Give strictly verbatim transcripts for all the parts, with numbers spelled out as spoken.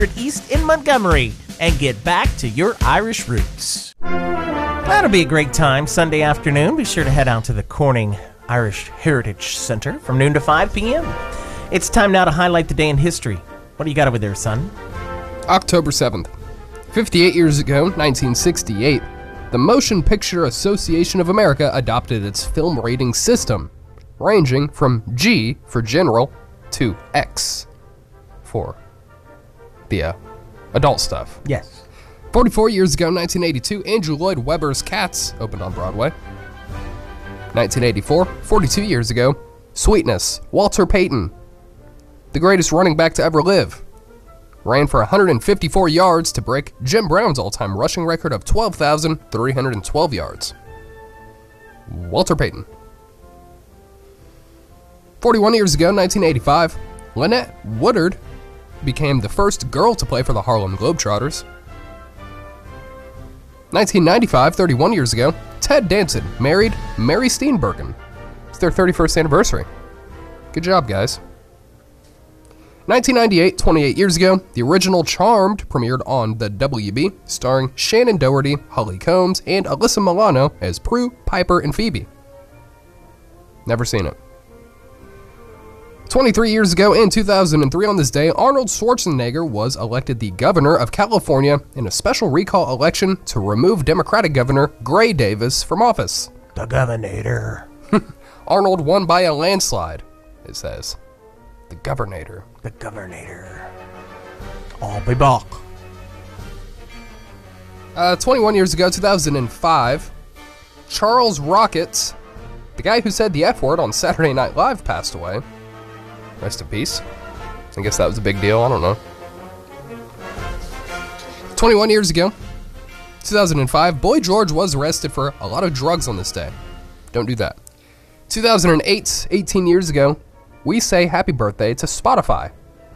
East in Montgomery and get back to your Irish roots. That'll be a great time Sunday afternoon. Be sure to head out to the Corning Irish Heritage Center from noon to five p.m. It's time now to highlight the day in history. What do you got over there, son? October seventh. fifty-eight years ago, nineteen sixty-eight, the Motion Picture Association of America adopted its film rating system, ranging from G for general to X for the uh, adult stuff. Yes. forty-four years ago, nineteen eighty-two, Andrew Lloyd Webber's Cats opened on Broadway. nineteen eighty-four, forty-two years ago, Sweetness, Walter Payton, the greatest running back to ever live, ran for one hundred fifty-four yards to break Jim Brown's all-time rushing record of twelve thousand three hundred twelve yards. Walter Payton. forty-one years ago, nineteen eighty-five, Lynette Woodard became the first girl to play for the Harlem Globetrotters. nineteen ninety-five, thirty-one years ago, Ted Danson married Mary Steenburgen. It's their thirty-first anniversary. Good job, guys. nineteen ninety-eight, twenty-eight years ago, the original Charmed premiered on the W B, starring Shannon Doherty, Holly Combs, and Alyssa Milano as Prue, Piper, and Phoebe. Never seen it. twenty-three years ago, in two thousand three on this day, Arnold Schwarzenegger was elected the governor of California in a special recall election to remove Democratic Governor Gray Davis from office. The Governator. Arnold won by a landslide, it says. The Governator. The Governator. I'll be back. Uh, twenty-one years ago, two thousand five, Charles Rocket, the guy who said the F word on Saturday Night Live, passed away. Rest in peace. I guess that was a big deal. I don't know. twenty-one years ago, two thousand five, Boy George was arrested for a lot of drugs on this day. Don't do that. two thousand eight, eighteen years ago, we say happy birthday to Spotify.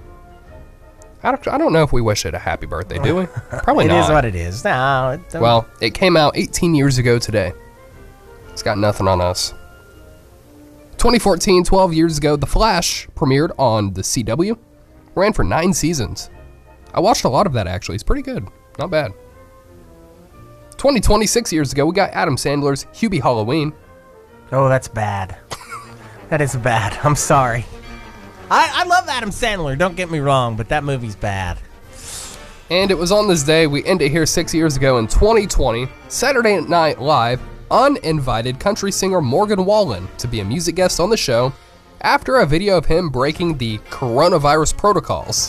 I don't, I don't know if we wish it a happy birthday, do we? Probably it not. It is what it is. No, it don't. Well, it came out eighteen years ago today. It's got nothing on us. twenty fourteen, twelve years ago, The Flash premiered on the C W. Ran for nine seasons. I watched a lot of that, actually. It's pretty good. Not bad. twenty twenty, six years ago, we got Adam Sandler's Hubie Halloween. Oh, that's bad. That is bad. I'm sorry. I, I love Adam Sandler, don't get me wrong, but that movie's bad. And it was on this day, we end it here six years ago in twenty twenty, Saturday Night Live uninvited country singer Morgan Wallen to be a music guest on the show after a video of him breaking the coronavirus protocols.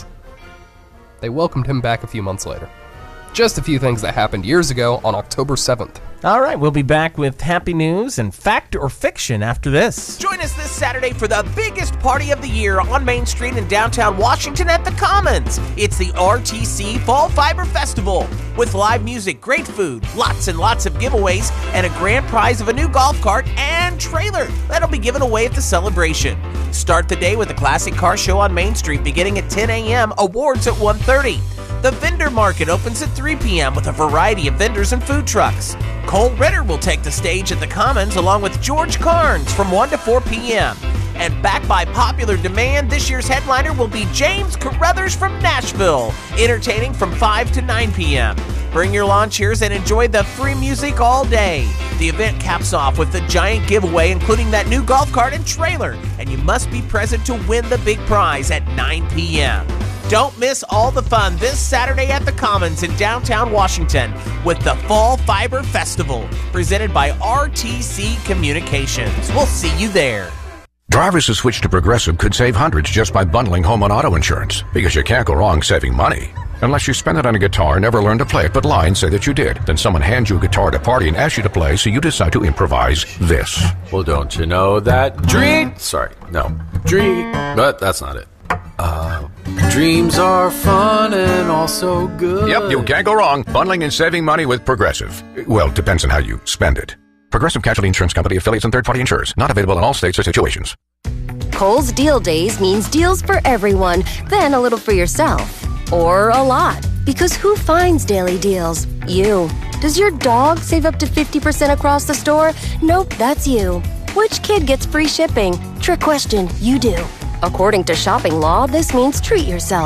They welcomed him back a few months later. Just a few things that happened years ago on October seventh. All right, we'll be back with happy news and fact or fiction after this. Join us this Saturday for the biggest party of the year on Main Street in downtown Washington at the Commons. It's the R T C Fall Fiber Festival with live music, great food, lots and lots of giveaways, and a grand prize of a new golf cart and trailer that'll be given away at the celebration. Start the day with a classic car show on Main Street beginning at ten a.m., awards at one thirty. The vendor market opens at three p.m. with a variety of vendors and food trucks. Cole Ritter will take the stage at the Commons along with George Carnes from one to four p.m. And backed by popular demand, this year's headliner will be James Carruthers from Nashville, entertaining from five to nine p.m. Bring your lawn chairs and enjoy the free music all day. The event caps off with a giant giveaway, including that new golf cart and trailer, and you must be present to win the big prize at nine p.m. Don't miss all the fun this Saturday at the Commons in downtown Washington with the Fall Fiber Festival, presented by R T C Communications. We'll see you there. Drivers who switch to Progressive could save hundreds just by bundling home and auto insurance, because you can't go wrong saving money. Unless you spend it on a guitar and never learn to play it, but lie and say that you did. Then someone hands you a guitar at a party and asks you to play, so you decide to improvise this. Well, don't you know that dream... Sorry, no. Dream... But that's not it. Uh, dreams are fun and also good. Yep, you can't go wrong bundling and saving money with Progressive. Well, depends on how you spend it. Progressive Casualty Insurance Company, affiliates, and third-party insurers. Not available in all states or situations. Kohl's Deal Days means deals for everyone, then a little for yourself. Or a lot. Because who finds daily deals? You. Does your dog save up to fifty percent across the store? Nope, that's you. Which kid gets free shipping? Trick question, you do. According to shopping law, this means treat yourself.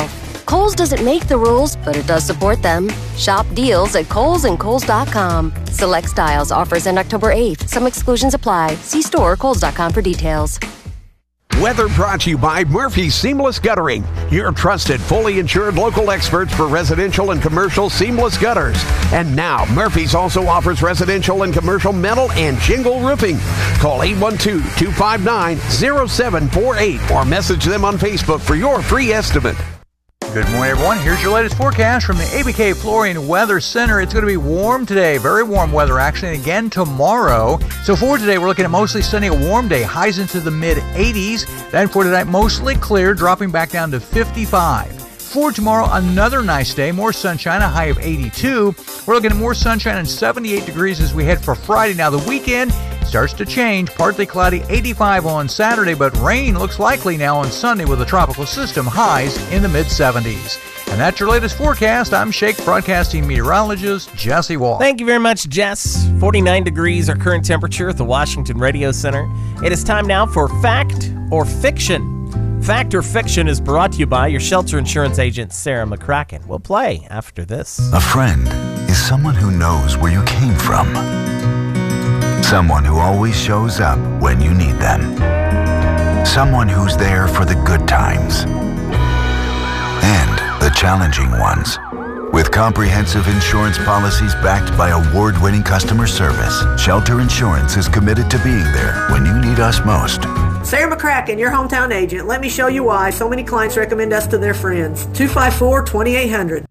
Kohl's doesn't make the rules, but it does support them. Shop deals at Kohl's and Kohl's dot com. Select styles offers end October eighth. Some exclusions apply. See store or Kohl's dot com for details. Weather brought to you by Murphy's Seamless Guttering, your trusted, fully insured local experts for residential and commercial seamless gutters. And now, Murphy's also offers residential and commercial metal and shingle roofing. Call eight one two, two five nine, zero seven four eight or message them on Facebook for your free estimate. Good morning, everyone. Here's your latest forecast from the A B K Flooring Weather Center. It's going to be warm today, very warm weather actually, and again tomorrow. So for today, we're looking at mostly sunny, a warm day, highs into the mid eighties. Then for tonight, mostly clear, dropping back down to fifty-five. For tomorrow, another nice day, more sunshine, a high of eighty-two. We're looking at more sunshine and seventy-eight degrees as we head for Friday. Now the weekend starts to change, partly cloudy, eighty-five on Saturday, but rain looks likely now on Sunday with a tropical system, highs in the mid seventies. And that's your latest forecast. I'm Shake Broadcasting meteorologist Jesse Wall. Thank you very much, Jess. forty-nine degrees our current temperature at the Washington Radio Center. It is time now for Fact or Fiction. Fact or Fiction is brought to you by your shelter insurance agent, Sarah McCracken. We'll play after this. A friend is someone who knows where you came from. Someone who always shows up when you need them. Someone who's there for the good times and the challenging ones. With comprehensive insurance policies backed by award-winning customer service, Shelter Insurance is committed to being there when you need us most. Sarah McCracken, your hometown agent. Let me show you why so many clients recommend us to their friends. two five four, two eight zero zero.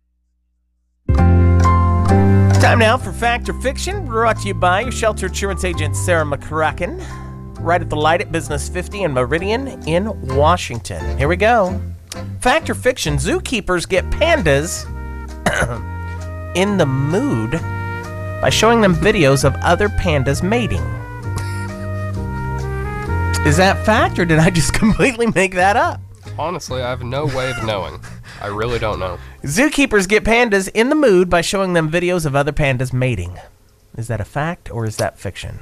Time now for Fact or Fiction, brought to you by your shelter insurance agent, Sarah McCracken, right at the light at Business fifty in Meridian in Washington. Here we go. Fact or Fiction, zookeepers get pandas in the mood by showing them videos of other pandas mating. Is that fact, or did I just completely make that up? Honestly, I have no way of knowing. I really don't know. Zookeepers get pandas in the mood by showing them videos of other pandas mating. Is that a fact, or is that fiction?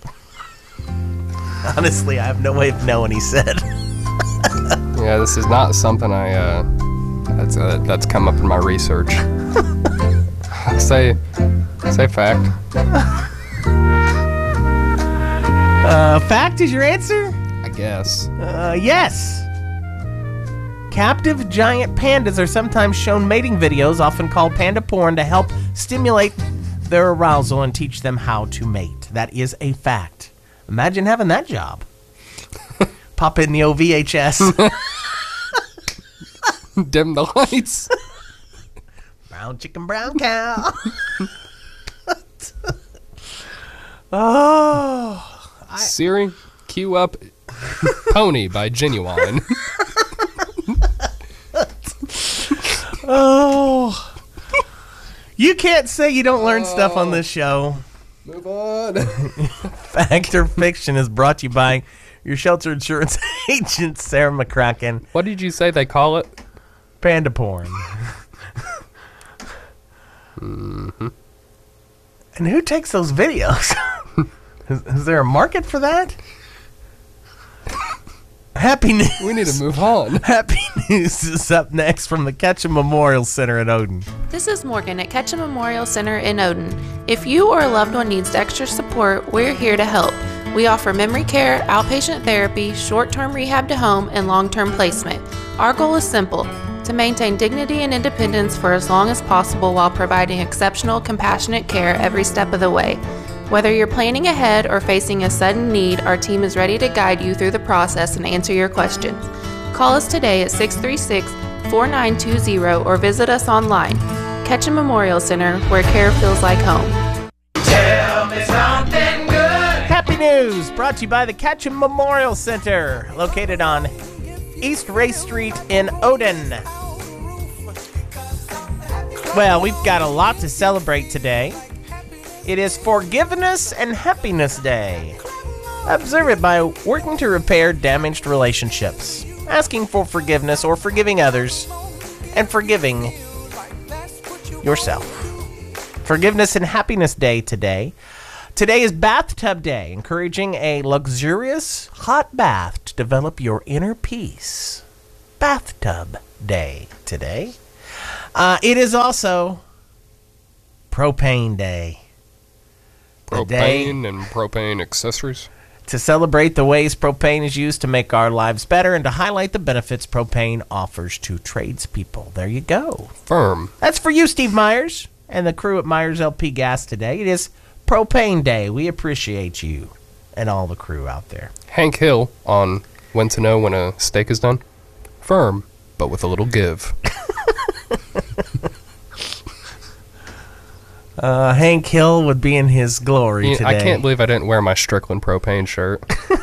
Honestly, I have no way of knowing, he said. Yeah, this is not something I, uh, that's, uh, that's come up in my research. say, say fact. Uh, fact is your answer? I guess. Uh, yes. Captive giant pandas are sometimes shown mating videos, often called panda porn, to help stimulate their arousal and teach them how to mate. That is a fact. Imagine having that job. Pop in the O V H S. Dim the lights. Brown chicken, brown cow. Oh. I... Siri, cue up Pony by Genuine. Oh. You can't say you don't learn oh. stuff on this show. Move on. Fact or Fiction is brought to you by your shelter insurance agent, Sarah McCracken. What did you say they call it? Panda porn. Mm-hmm. And who takes those videos? is, is there a market for that? Happy news. We need to move on. Happy news is up next from the Ketchum Memorial Center in Odin. This is Morgan at Ketchum Memorial Center in Odin. If you or a loved one needs extra support, we're here to help. We offer memory care, outpatient therapy, short-term rehab to home, and long-term placement. Our goal is simple: to maintain dignity and independence for as long as possible while providing exceptional, compassionate care every step of the way. Whether you're planning ahead or facing a sudden need, our team is ready to guide you through the process and answer your questions. Call us today at six three six, four nine two zero or visit us online. Ketchum Memorial Center, where care feels like home. Tell me something good. Happy news brought to you by the Ketchum Memorial Center, located on East Race Street in Odin. Well, we've got a lot to celebrate today. It is Forgiveness and Happiness Day. Observe it by working to repair damaged relationships, asking for forgiveness or forgiving others, and forgiving yourself. Forgiveness and Happiness Day today. Today is Bathtub Day, encouraging a luxurious hot bath to develop your inner peace. Bathtub Day today. Uh, it is also Propane Day. Propane day and propane accessories. To celebrate the ways propane is used to make our lives better and to highlight the benefits propane offers to tradespeople. There you go. Firm. That's for you, Steve Myers, and the crew at Myers L P Gas today. It is Propane Day. We appreciate you and all the crew out there. Hank Hill on when to know when a steak is done. Firm, but with a little give. uh, Hank Hill would be in his glory Yeah, today. I can't believe I didn't wear my Strickland propane shirt.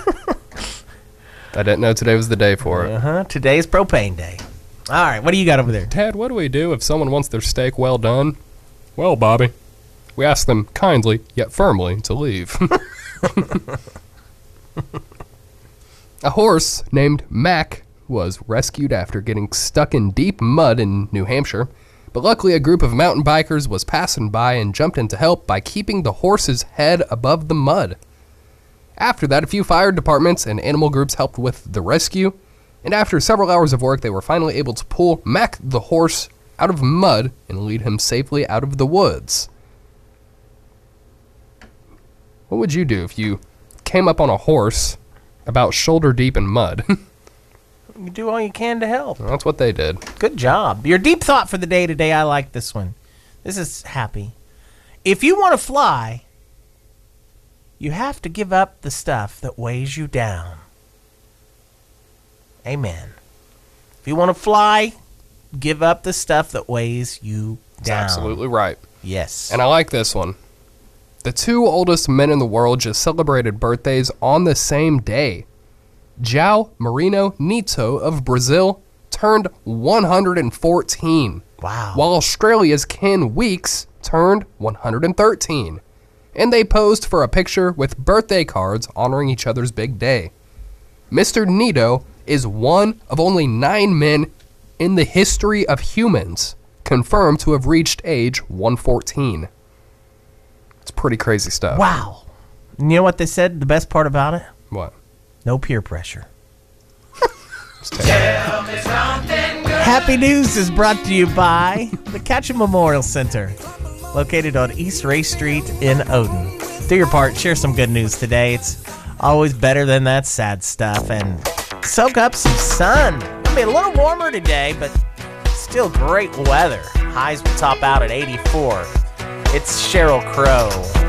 I didn't know today was the day for it. Uh-huh. Today's Propane Day. All right, what do you got over there? Dad, what do we do if someone wants their steak well done? Well, Bobby, we ask them kindly, yet firmly, to leave. A horse named Mac was rescued after getting stuck in deep mud in New Hampshire, but luckily a group of mountain bikers was passing by and jumped in to help by keeping the horse's head above the mud. After that, a few fire departments and animal groups helped with the rescue, and after several hours of work, they were finally able to pull Mac the horse out of mud and lead him safely out of the woods. What would you do if you came up on a horse about shoulder deep in mud? You do all you can to help. That's what they did. Good job. Your deep thought for the day today, I like this one. This is happy. If you want to fly, you have to give up the stuff that weighs you down. Amen. If you want to fly, give up the stuff that weighs you That's down. absolutely right. Yes. And I like this one. The two oldest men in the world just celebrated birthdays on the same day. João Marino Neto of Brazil turned one hundred fourteen. Wow. While Australia's Ken Weeks turned one hundred thirteen. And they posed for a picture with birthday cards honoring each other's big day. Mister Neto is one of only nine men in the history of humans confirmed to have reached age one hundred fourteen. It's pretty crazy stuff. Wow. You know what they said? The best part about it? What? No peer pressure. Happy News is brought to you by the Ketchum Memorial Center, located on East Race Street in Odin. Do your part. Share some good news today. It's always better than that sad stuff. And soak up some sun. It'll be a little warmer today, but still great weather. Highs will top out at eighty-four. It's Sheryl Crow.